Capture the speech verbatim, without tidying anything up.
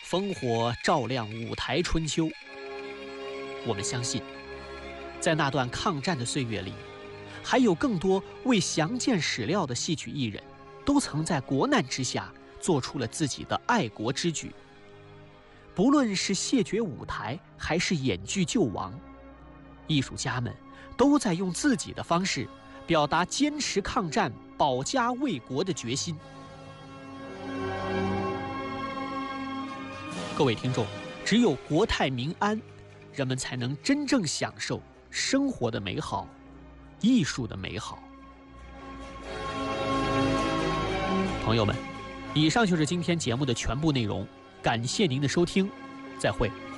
烽火照亮五台春秋。我们相信，在那段抗战的岁月里，还有更多为详见史料的戏曲艺人，都曾在国难之下做出了自己的爱国之举。不论是谢绝舞台，还是演剧救亡，艺术家们都在用自己的方式表达坚持抗战、保家卫国的决心。各位听众，只有国泰民安，人们才能真正享受生活的美好，艺术的美好。朋友们，以上就是今天节目的全部内容，感谢您的收听，再会。